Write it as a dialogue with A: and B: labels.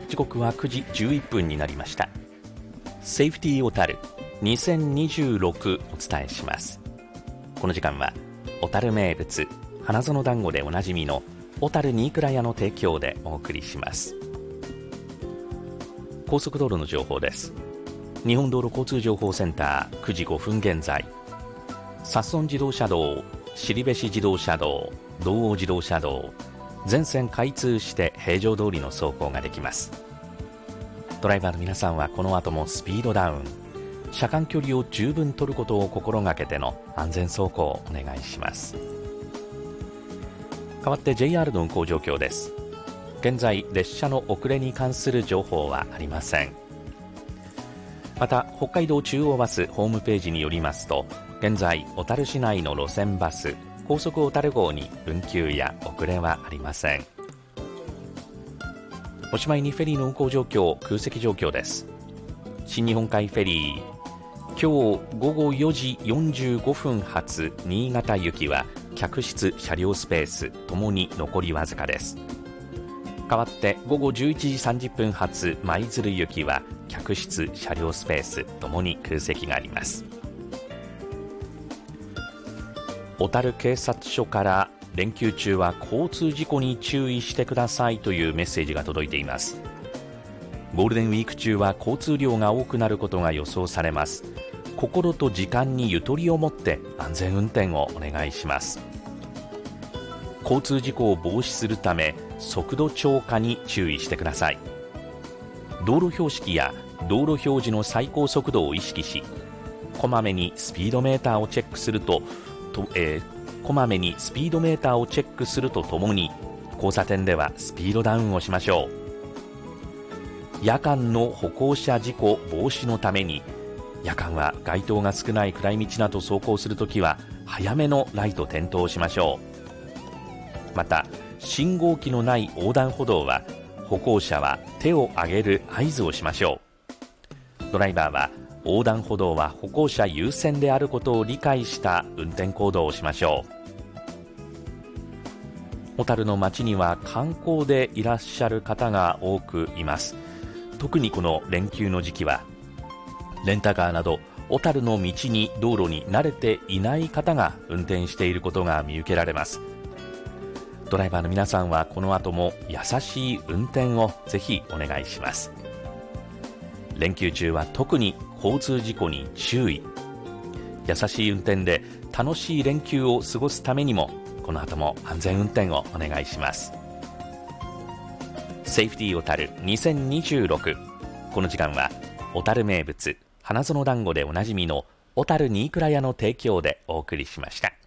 A: 時刻は9時11分になりました。セーフティー小樽2026お伝えします。この時間は小樽名物花園団子でおなじみの小樽新倉屋の提供でお送りします。高速道路の情報です。日本道路交通情報センター9時5分現在、札樽自動車道、後部市自動車道、道央自動車道全線開通して平常通りの走行ができます。ドライバーの皆さんはこの後もスピードダウン、車間距離を十分取ることを心がけての安全走行をお願いします。代わって JR の運行状況です。現在列車の遅れに関する情報はありません。また北海道中央バスホームページによりますと、現在小樽市内の路線バス高速小樽号に運休や遅れはありません。おしまいにフェリーの運行状況、空席状況です。新日本海フェリー、今日午後4時45分発新潟行きは客室車両スペースともに残りわずかです。代わって午後11時30分発舞鶴行きは客室車両スペースともに空席があります。小樽警察署から連休中は交通事故に注意してくださいというメッセージが届いています。ゴールデンウィーク中は交通量が多くなることが予想されます。心と時間にゆとりを持って安全運転をお願いします。交通事故を防止するため速度超過に注意してください。道路標識や道路表示の最高速度を意識し、こまめにスピードメーターをチェックするとともに交差点ではスピードダウンをしましょう。夜間の歩行者事故防止のために、夜間は街灯が少ない暗い道など走行するときは早めのライト点灯しましょう。また信号機のない横断歩道は歩行者は手を上げる合図をしましょう。ドライバーは横断歩道は歩行者優先であることを理解した運転行動をしましょう。小樽の街には観光でいらっしゃる方が多くいます。特にこの連休の時期はレンタカーなど小樽の道に道路に慣れていない方が運転していることが見受けられます。ドライバーの皆さんはこの後も優しい運転をぜひお願いします。連休中は特に交通事故に注意。優しい運転で楽しい連休を過ごすためにもこの後も安全運転をお願いします。セーフティー小樽2026、この時間は小樽名物花園団子でおなじみの小樽新倉屋の提供でお送りしました。